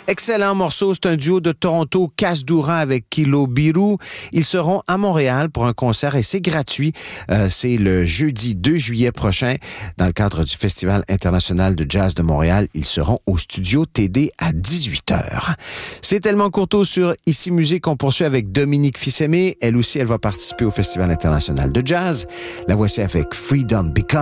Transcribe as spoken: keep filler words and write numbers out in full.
Excellent morceau, c'est un duo de Toronto, Casse Douran avec Kilo Biru. Ils seront à Montréal pour un concert et c'est gratuit. Euh, c'est le jeudi deux juillet prochain dans le cadre du Festival international de jazz de Montréal. Ils seront au studio T D à dix-huit heures. C'est tellement courto sur Ici Musique. On poursuit avec Dominique Fils-Aimé. Elle aussi, elle va participer au Festival international de jazz. La voici avec Freedom Become.